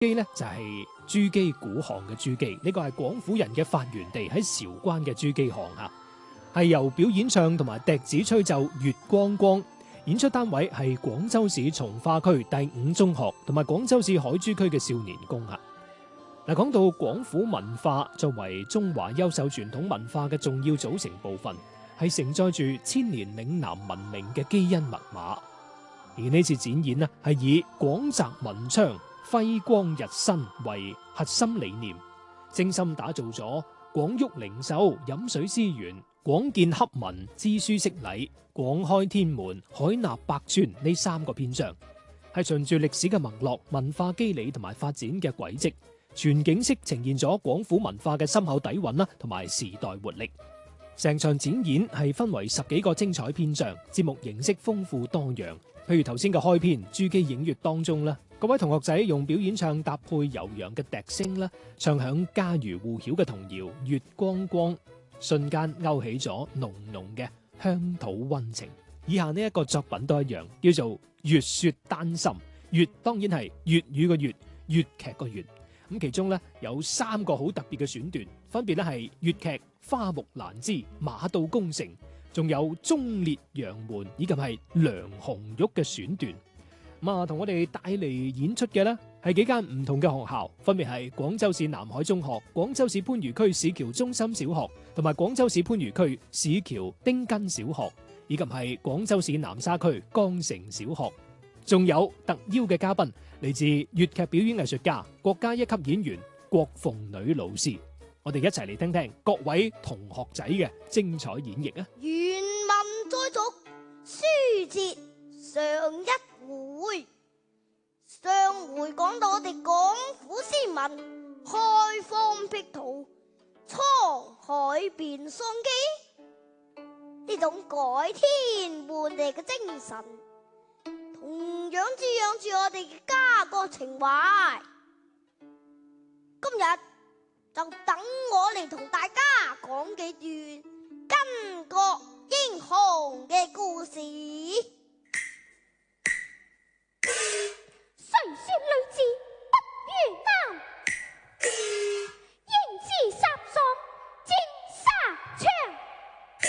基呢就係珠璣古巷嘅珠璣，呢個係廣府人嘅發源地，喺韶關嘅珠璣巷啊，係由表演唱同埋笛子吹奏月光光。演出單位係廣州市從化區第5中學同埋廣州市海珠區嘅少年宮啊。嗱，講到廣府文化作為中華優秀傳統文化嘅重要組成部分，係承載住千年嶺南文明嘅基因密碼。而呢次展演呢，係以廣澤文昌、輝光日新為核心理念，精心打造咗廣郁靈秀、飲水思源、廣建洽文、知書識禮、廣開天門、海納百川呢3個篇章，係循住歷史嘅脈絡、文化機理同埋發展嘅軌跡，全景式呈現咗廣府文化嘅深厚底蘊啦，同埋時代活力。成場展演係分為10幾個精彩篇章，節目形式豐富多樣。譬如頭先嘅開篇珠璣映月當中啦，各位同學仔用表演唱搭配悠揚嘅笛聲啦，唱響家喻戶曉嘅童謠《月光光》，瞬間勾起咗濃濃嘅鄉土溫情。以下呢一個作品都一樣，叫做《粵說丹心》。粵當然係粵語嘅粵，粵劇個粵。咁其中咧有3個好特別嘅選段，分別咧係粵劇《花木蘭之馬到功成》，仲有《忠烈楊門》以及係《梁紅玉》嘅選段。同我哋帶嚟演出嘅呢係幾間唔同嘅學校，分別係廣州市南海中學、廣州市番禺區市橋中心小學同埋廣州市番禺區市橋丁根小學，以及係廣州市南沙區江城小學。仲有特邀嘅嘉賓嚟自粵劇表演藝術家、國家1級演員郭鳳女老師，我哋一齊嚟聽聽各位同學仔嘅精彩演繹啊！ 原文再續，書接上一回。上回講到我哋廣府先民開荒闢土、滄海變桑基，呢種改天換地嘅精神，同樣滋養住我哋嘅家國情懷。今日就等我嚟同大家講幾段巾幗英雄嘅故事。